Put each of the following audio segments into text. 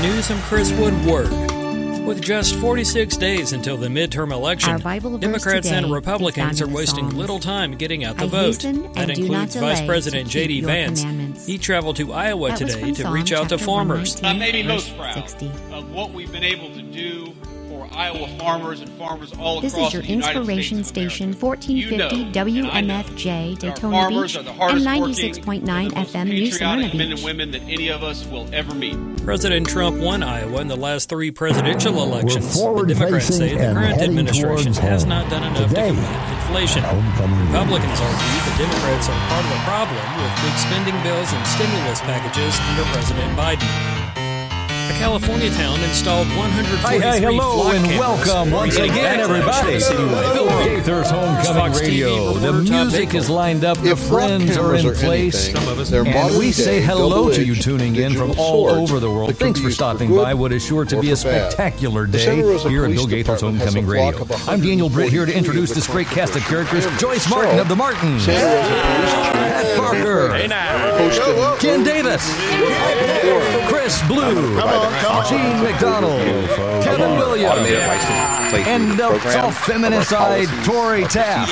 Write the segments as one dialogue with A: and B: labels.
A: Newsom Chris would work. With just 46 days until the midterm election, Democrats and Republicans are wasting little time getting out the vote. That includes Vice President J.D. Vance. He traveled to Iowa today to reach out to farmers.
B: I may be most proud of what we've been able to do for Iowa farmers and farmers all across the United States.
C: This is your inspiration station, 1450 WMFJ, Daytona Beach, and 96.9 FM New Smyrna Beach.
B: Men and women that any of us will ever meet.
A: President Trump won Iowa in the last 3 presidential elections. The Democrats say the current administration has not done enough to combat inflation. Republicans argue the Democrats are part of the problem with big spending bills and stimulus packages under President Biden. A California town installed 143
D: hello and welcome once again, everybody. Bill Gaither's Homecoming Radio. The music is lined up, the friends are in place, and we say hello to you tuning in from all over the world. Thanks for stopping by what is sure to be a spectacular day here at Bill Gaither's Homecoming Radio. I'm Daniel Britt here to introduce this great cast of characters. Joyce Martin of the Martins, Pat Parker, Ken Davis, Chris Blue, Gene McDonald, Kevin Williams, and the self-feminist-eyed Tori Taft.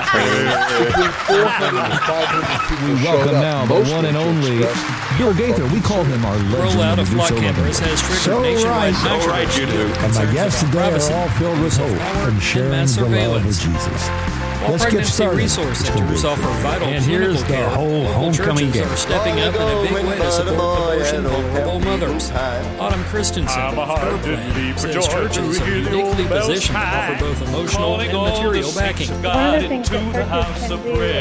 D: We welcome now the one and only Bill Gaither. We call him our legend.
A: Rollout of flock cameras has triggered nationwide controversy.
E: And my guests today are all filled with hope and sharing the love of Jesus.
A: While pregnancy resource centers offer vital clinical care, local churches are stepping up in a big way to support abortion-vulnerable mothers. Autumn Christensen of Her Plan says churches are uniquely positioned to offer both emotional and material backing.
F: One of the things that churches can do